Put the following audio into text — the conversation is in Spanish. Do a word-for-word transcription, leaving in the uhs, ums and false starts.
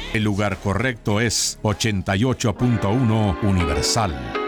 El lugar correcto es ochenta y ocho punto uno Universal.